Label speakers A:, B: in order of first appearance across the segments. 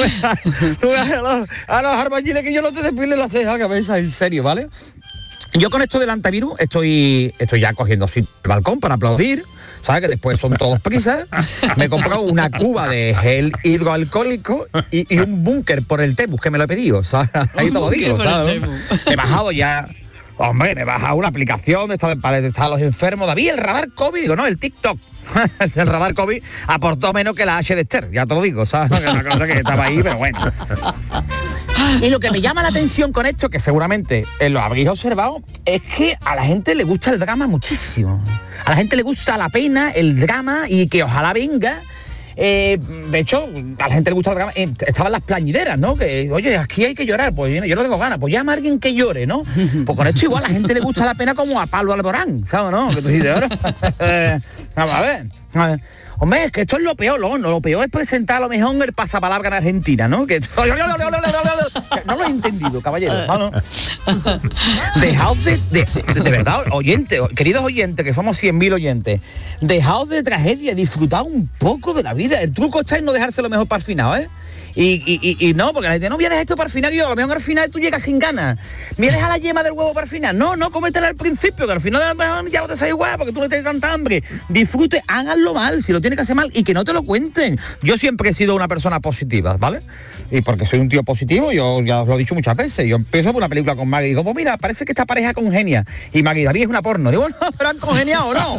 A: Tú ves a los albañiles que yo no te despile la ceja, cabeza, en serio, ¿vale? Yo con esto del antivirus estoy ya cogiendo el balcón para aplaudir, ¿sabes? Que después son todos prisas. Me he comprado una cuba de gel hidroalcohólico y un búnker por el Temu, que me lo he pedido, ¿sabes? Ahí todo digo, ¿sabes? He bajado ya... Hombre, me he bajado una aplicación para detectar a los enfermos. David, el radar COVID, digo, no, el TikTok. El radar COVID aportó menos que la H de Esther, ya te lo digo, ¿sabes? Que es una cosa que estaba ahí, pero bueno. Y lo que me llama la atención con esto, que seguramente lo habréis observado, es que a la gente le gusta el drama muchísimo. A la gente le gusta la pena, el drama, y que ojalá venga. De hecho, a la gente le gusta el drama. Estaban las plañideras, ¿no? Que, oye, aquí hay que llorar, pues yo no tengo ganas, pues llama a alguien que llore, ¿no? Pues con esto igual a la gente le gusta la pena como a Pablo Alborán, ¿sabes, no? Que tú dices, a ver. Hombre, es que esto es lo peor, ¿no? Lo peor es presentar a lo mejor el pasapalabra en Argentina, ¿no? Que no lo he entendido, caballero. No. Dejaos de verdad, oyentes, queridos oyentes, que somos 100.000 oyentes, dejaos de tragedia, disfrutad un poco de la vida. El truco está en no dejarse lo mejor para el final, ¿eh? Y no, porque la gente no voy a dejar esto para el final, y yo a lo mejor al final tú llegas sin ganas. Me deja la yema del huevo para el final. No, cómetela al principio, que al final ya no te sale igual, porque tú no tienes tanta hambre. Disfrute, háganlo mal, si lo tienes que hacer mal, y que no te lo cuenten. Yo siempre he sido una persona positiva, ¿vale? Y porque soy un tío positivo, yo ya os lo he dicho muchas veces. Yo empiezo por una película con Maggie y digo, pues mira, parece que esta pareja congenia. Y Maggie, David, es una porno. Digo, no, pero han congeniado, ¿no?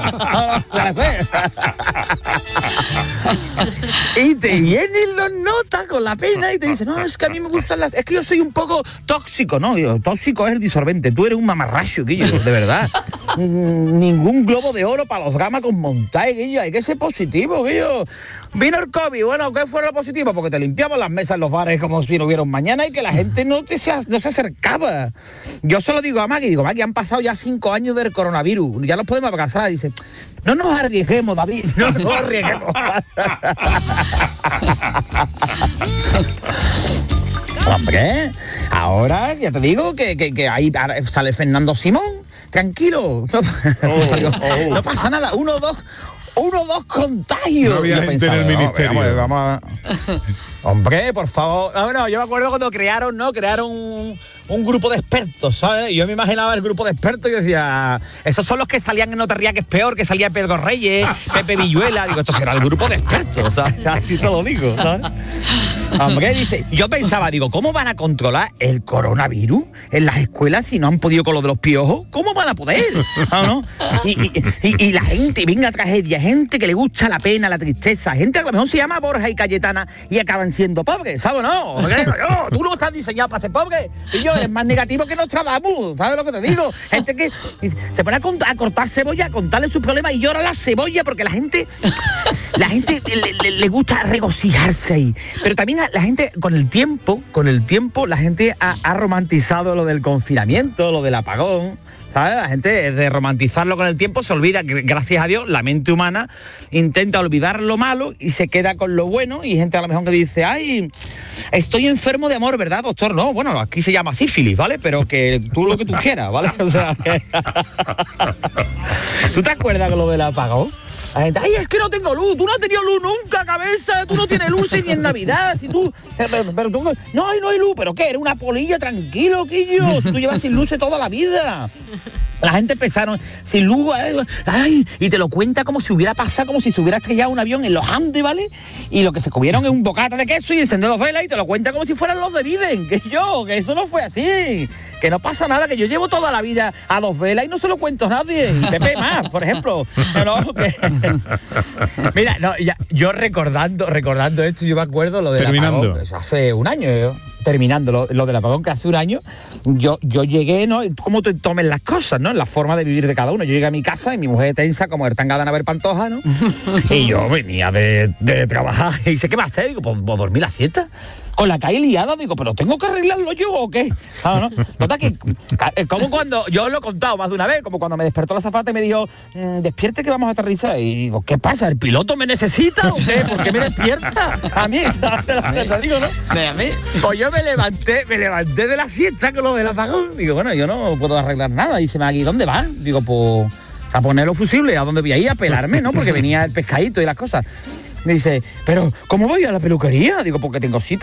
A: Y te vienen los notas con la pena y te dicen, no, es que a mí me gustan las... Es que yo soy un poco tóxico, ¿no? Yo, tóxico es el disolvente, tú eres un mamarracho, Guillo, de verdad. Ningún globo de oro para los dramas con montaje, Guillo, hay que ser positivo, Guillo. Vino el COVID, bueno, ¿qué fue lo positivo? Porque te limpiaban las mesas en los bares como si no hubiera un mañana y que la gente no se acercaba. Yo solo digo a Maggie, han pasado ya 5 años del coronavirus, ya nos podemos abrazar, dice... No nos arriesguemos, David, no nos arriesguemos. Hombre, ahora ya te digo que ahí sale Fernando Simón, tranquilo, no pasa nada, uno o dos contagios.
B: No había gente en el ministerio.
A: Vamos a... Hombre, por favor. Bueno, yo me acuerdo cuando crearon un grupo de expertos, ¿sabes? Yo me imaginaba el grupo de expertos y yo decía, esos son los que salían en No te rías que es peor, que salía Pedro Reyes, Pepe Villuela. Digo, esto será el grupo de expertos, ¿sabes? Así te lo digo, ¿sabes? Hombre, dice, yo pensaba, digo, ¿cómo van a controlar el coronavirus en las escuelas si no han podido con lo de los piojos? ¿Cómo van a poder? ¿No? Y la gente, venga tragedia, gente que le gusta la pena, la tristeza, gente que a lo mejor se llama Borja y Cayetana y acaban siendo pobres, ¿sabes? No, tú no estás diseñado para ser pobre, y yo eres más negativo que Nostradamus, ¿sabes lo que te digo? Gente que se pone a cortar cebolla, a contarle sus problemas y llora la cebolla porque la gente le gusta regocijarse ahí. Pero también la gente, con el tiempo, la gente ha romantizado lo del confinamiento, lo del apagón, ¿sabes? La gente, de romantizarlo con el tiempo, se olvida, gracias a Dios, la mente humana intenta olvidar lo malo y se queda con lo bueno, y gente a lo mejor que dice, ay, estoy enfermo de amor, ¿verdad, doctor? No, bueno, aquí se llama sífilis, ¿vale? Pero que tú lo que tú quieras, ¿vale? O sea, ¿tú te acuerdas con lo del apagón? La gente, ay, es que no tengo luz, tú no has tenido luz nunca, cabeza, tú no tienes luz ni en Navidad, si tú, pero tú, no hay luz, pero ¿qué? Era una polilla, tranquilo, Quillo, si tú llevas sin luz toda la vida. La gente empezaron sin luz, ay, y te lo cuenta como si hubiera pasado, como si se hubiera estrellado un avión en los Andes, ¿vale? Y lo que se comieron es un bocata de queso y encendió dos velas y te lo cuenta como si fueran los de Viven, que eso no fue así, que no pasa nada, que yo llevo toda la vida a 2 velas y no se lo cuento a nadie, y Pepe más, por ejemplo. Mira, no, ya, yo recordando esto, yo me acuerdo lo del apagón, hace un año, terminando lo del apagón, que hace un año, yo llegué, ¿no? Cómo te tomen las cosas, ¿no? La forma de vivir de cada uno. Yo llegué a mi casa y mi mujer tensa como el tangada a ver Pantoja, ¿no? Y yo venía de trabajar y dice, ¿qué va a hacer? Digo, pues dormir la siesta. Con la calle liada, digo, ¿pero tengo que arreglarlo yo o qué? ¿No? Total que, como cuando, yo lo he contado más de una vez, como cuando me despertó la azafata y me dijo, despierte que vamos a aterrizar. Y digo, ¿qué pasa? ¿El piloto me necesita o qué? ¿Por qué me despierta? A mí, ¿sabes lo que te digo, no?
C: ¿A mí?
A: Pues yo me levanté de la siesta con lo del apagón. Digo, bueno, yo no puedo arreglar nada. Dice Maggie, ¿dónde vas? Digo, pues a poner los fusibles, ¿a dónde voy a ir? A pelarme, ¿no? Porque venía el pescadito y las cosas. Me dice, pero ¿cómo voy a la peluquería? Digo, porque tengo cita.